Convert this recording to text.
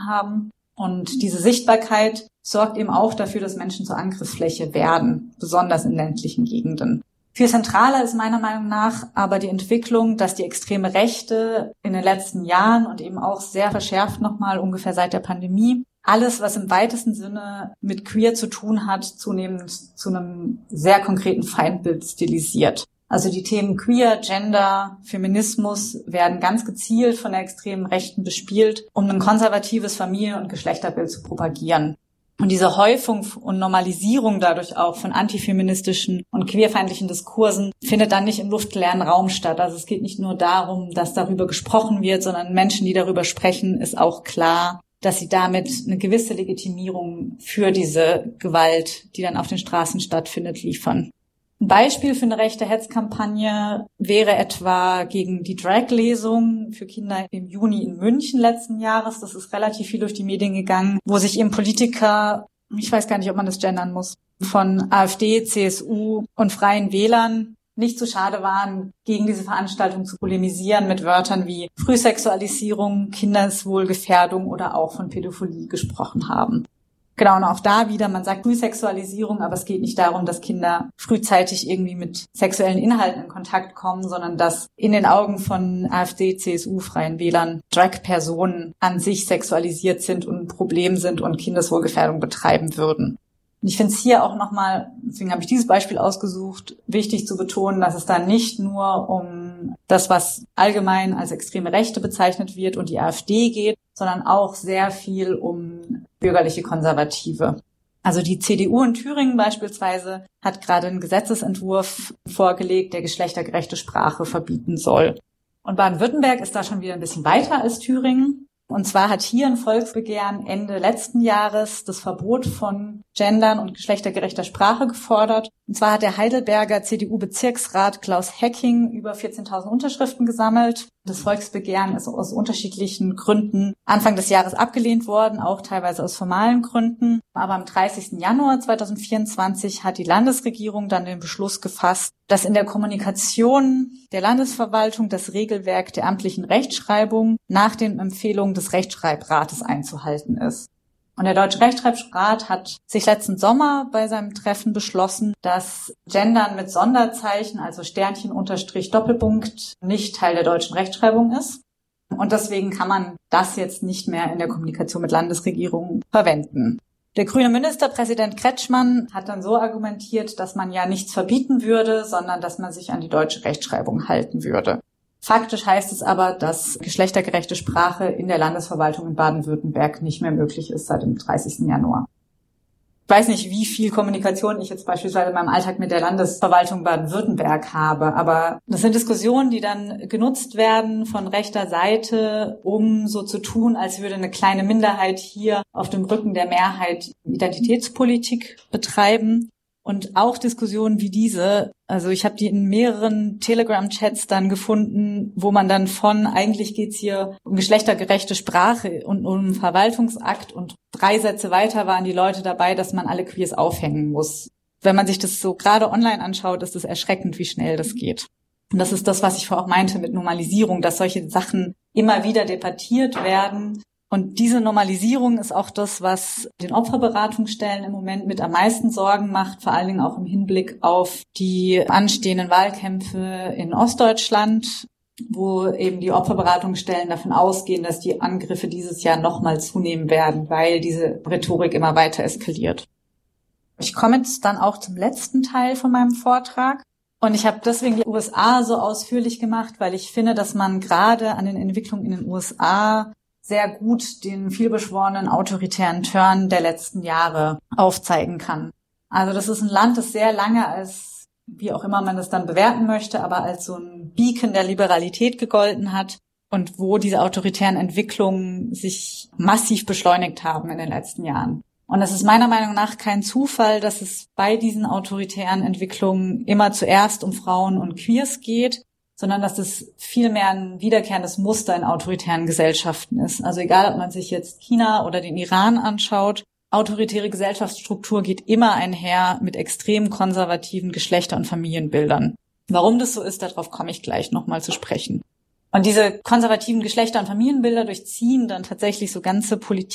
gefunden haben. Und diese Sichtbarkeit sorgt eben auch dafür, dass Menschen zur Angriffsfläche werden, besonders in ländlichen Gegenden. Viel zentraler ist meiner Meinung nach aber die Entwicklung, dass die extreme Rechte in den letzten Jahren und eben auch sehr verschärft nochmal ungefähr seit der Pandemie alles, was im weitesten Sinne mit queer zu tun hat, zunehmend zu einem sehr konkreten Feindbild stilisiert. Also die Themen Queer, Gender, Feminismus werden ganz gezielt von der extremen Rechten bespielt, um ein konservatives Familien- und Geschlechterbild zu propagieren. Und diese Häufung und Normalisierung dadurch auch von antifeministischen und queerfeindlichen Diskursen findet dann nicht im luftleeren Raum statt. Also es geht nicht nur darum, dass darüber gesprochen wird, sondern Menschen, die darüber sprechen, ist auch klar, dass sie damit eine gewisse Legitimierung für diese Gewalt, die dann auf den Straßen stattfindet, liefern. Ein Beispiel für eine rechte Hetzkampagne wäre etwa gegen die Drag-Lesung für Kinder im Juni in München letzten Jahres. Das ist relativ viel durch die Medien gegangen, wo sich eben Politiker, ich weiß gar nicht, ob man das gendern muss, von AfD, CSU und Freien Wählern nicht zu schade waren, gegen diese Veranstaltung zu polemisieren mit Wörtern wie Frühsexualisierung, Kindeswohlgefährdung oder auch von Pädophilie gesprochen haben. Genau, und auch da wieder, man sagt Frühsexualisierung, aber es geht nicht darum, dass Kinder frühzeitig irgendwie mit sexuellen Inhalten in Kontakt kommen, sondern dass in den Augen von AfD, CSU, Freien Wählern Drag-Personen an sich sexualisiert sind und ein Problem sind und Kindeswohlgefährdung betreiben würden. Und ich finde es hier auch nochmal, deswegen habe ich dieses Beispiel ausgesucht, wichtig zu betonen, dass es da nicht nur um das, was allgemein als extreme Rechte bezeichnet wird und die AfD geht, sondern auch sehr viel um bürgerliche Konservative. Also die CDU in Thüringen beispielsweise hat gerade einen Gesetzesentwurf vorgelegt, der geschlechtergerechte Sprache verbieten soll. Und Baden-Württemberg ist da schon wieder ein bisschen weiter als Thüringen. Und zwar hat hier ein Volksbegehren Ende letzten Jahres das Verbot von Gendern und geschlechtergerechter Sprache gefordert. Und zwar hat der Heidelberger CDU-Bezirksrat Klaus Hecking über 14.000 Unterschriften gesammelt. Das Volksbegehren ist aus unterschiedlichen Gründen Anfang des Jahres abgelehnt worden, auch teilweise aus formalen Gründen. Aber am 30. Januar 2024 hat die Landesregierung dann den Beschluss gefasst, dass in der Kommunikation der Landesverwaltung das Regelwerk der amtlichen Rechtschreibung nach den Empfehlungen des Rechtschreibrates einzuhalten ist. Und der Deutsche Rechtschreibrat hat sich letzten Sommer bei seinem Treffen beschlossen, dass Gendern mit Sonderzeichen, also Sternchen, Unterstrich, Doppelpunkt, nicht Teil der deutschen Rechtschreibung ist. Und deswegen kann man das jetzt nicht mehr in der Kommunikation mit Landesregierungen verwenden. Der grüne Ministerpräsident Kretschmann hat dann so argumentiert, dass man ja nichts verbieten würde, sondern dass man sich an die deutsche Rechtschreibung halten würde. Faktisch heißt es aber, dass geschlechtergerechte Sprache in der Landesverwaltung in Baden-Württemberg nicht mehr möglich ist seit dem 30. Januar. Ich weiß nicht, wie viel Kommunikation ich jetzt beispielsweise in meinem Alltag mit der Landesverwaltung Baden-Württemberg habe, aber das sind Diskussionen, die dann genutzt werden von rechter Seite, um so zu tun, als würde eine kleine Minderheit hier auf dem Rücken der Mehrheit Identitätspolitik betreiben. Und auch Diskussionen wie diese, also ich habe die in mehreren Telegram-Chats dann gefunden, wo man dann eigentlich geht's hier um geschlechtergerechte Sprache und um Verwaltungsakt und 3 Sätze weiter waren die Leute dabei, dass man alle Queers aufhängen muss. Wenn man sich das so gerade online anschaut, ist es erschreckend, wie schnell das geht. Und das ist das, was ich vorher auch meinte mit Normalisierung, dass solche Sachen immer wieder debattiert werden. Und diese Normalisierung ist auch das, was den Opferberatungsstellen im Moment mit am meisten Sorgen macht, vor allen Dingen auch im Hinblick auf die anstehenden Wahlkämpfe in Ostdeutschland, wo eben die Opferberatungsstellen davon ausgehen, dass die Angriffe dieses Jahr nochmal zunehmen werden, weil diese Rhetorik immer weiter eskaliert. Ich komme jetzt dann auch zum letzten Teil von meinem Vortrag. Und ich habe deswegen die USA so ausführlich gemacht, weil ich finde, dass man gerade an den Entwicklungen in den USA sehr gut den vielbeschworenen autoritären Turn der letzten Jahre aufzeigen kann. Also das ist ein Land, das sehr lange als, wie auch immer man das dann bewerten möchte, aber als so ein Beacon der Liberalität gegolten hat und wo diese autoritären Entwicklungen sich massiv beschleunigt haben in den letzten Jahren. Und es ist meiner Meinung nach kein Zufall, dass es bei diesen autoritären Entwicklungen immer zuerst um Frauen und Queers geht, sondern dass es vielmehr ein wiederkehrendes Muster in autoritären Gesellschaften ist. Also egal, ob man sich jetzt China oder den Iran anschaut, autoritäre Gesellschaftsstruktur geht immer einher mit extrem konservativen Geschlechter- und Familienbildern. Warum das so ist, darauf komme ich gleich nochmal zu sprechen. Und diese konservativen Geschlechter- und Familienbilder durchziehen dann tatsächlich so ganze Politik